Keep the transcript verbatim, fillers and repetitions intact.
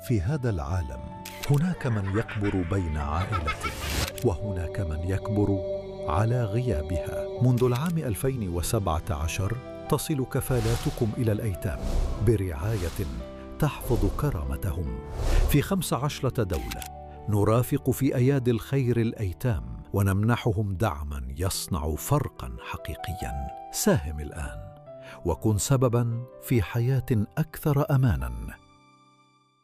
في هذا العالم هناك من يكبر بين عائلته، وهناك من يكبر على غيابها. منذ العام ألفين وسبعة عشر تصل كفالاتكم إلى الأيتام برعاية تحفظ كرامتهم في خمس عشرة دولة. نرافق في أيادي الخير الأيتام ونمنحهم دعما يصنع فرقا حقيقيا. ساهم الآن وكن سببا في حياة أكثر أمانا.